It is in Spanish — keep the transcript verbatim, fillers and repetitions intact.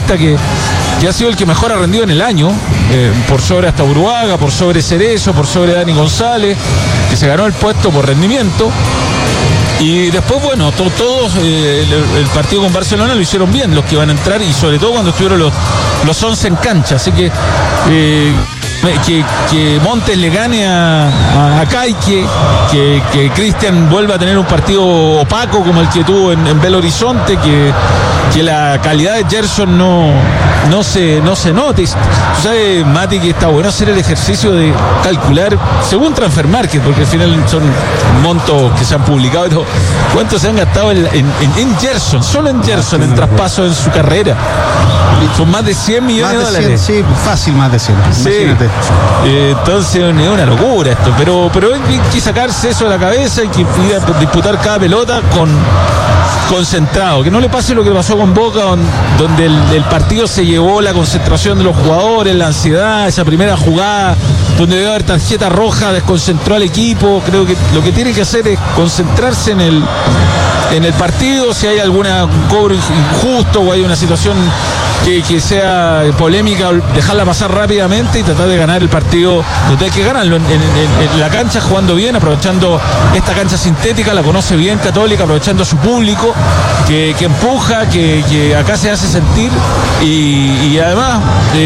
futbolista que, que ha sido el que mejor ha rendido en el año, eh, por sobre hasta Uruaga, por sobre Cerezo, por sobre Dani González, que se ganó el puesto por rendimiento. Y después, bueno, to, todos eh, el, el partido con Barcelona lo hicieron bien, los que iban a entrar, y sobre todo cuando estuvieron los, los once en cancha. Así que eh, que, que Montes le gane a, a, a Caique, que, que Cristian vuelva a tener un partido opaco como el que tuvo en, en Belo Horizonte, que, que la calidad de Gerson no, no, se, no se note. Tú sabes, Mati, que está bueno hacer el ejercicio de calcular, según Transfer Market, porque al final son montos que se han publicado y todo, cuánto se han gastado en, en, en Gerson, solo en Gerson, en traspaso en su carrera. Son más de cien millones más de de dólares. cien, sí, fácil más de cien. Sí. Imagínate. Eh, entonces es una locura esto, pero, pero hay que sacarse eso de la cabeza y que ir a disputar cada pelota con concentrado, que no le pase lo que pasó con Boca, donde el, el partido se llevó la concentración de los jugadores, la ansiedad, esa primera jugada donde debe haber tarjeta roja, desconcentró al equipo. Creo que lo que tiene que hacer es concentrarse en el en el partido. Si hay alguna cobro injusto o hay una situación que, que sea polémica, dejarla pasar rápidamente y tratar de ganar el partido donde hay que ganarlo, en, en, en, en la cancha, jugando bien, aprovechando esta cancha sintética, la conoce bien Católica, aprovechando a su público que, que empuja, que, que acá se hace sentir, y, y además eh,